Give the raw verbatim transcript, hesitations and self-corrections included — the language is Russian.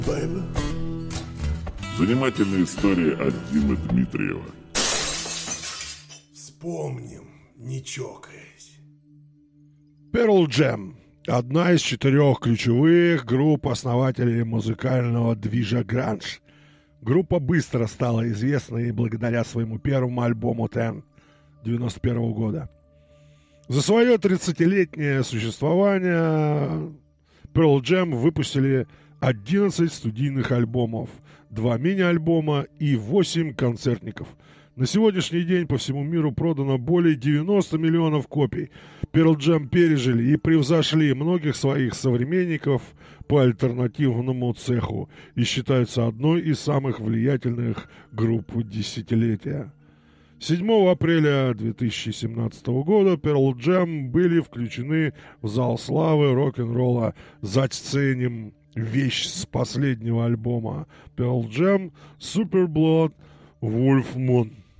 Baby. Занимательные истории от Димы Дмитриева. Вспомним, не чокаясь. Pearl Jam – одна из четырех ключевых групп основателей музыкального движа гранж. Группа быстро стала известной благодаря своему первому альбому «Ten» девяносто первого года. За свое тридцатилетнее существование Pearl Jam выпустили одиннадцать студийных альбомов, два мини-альбома и восемь концертников. На сегодняшний день по всему миру продано более девяноста миллионов копий. Pearl Jam пережили и превзошли многих своих современников по альтернативному цеху и считаются одной из самых влиятельных групп десятилетия. седьмого апреля две тысячи семнадцатого года Pearl Jam были включены в зал славы рок-н-ролла. Заценим вещь с последнего альбома Pearl Jam Super Blood Wolf Moon.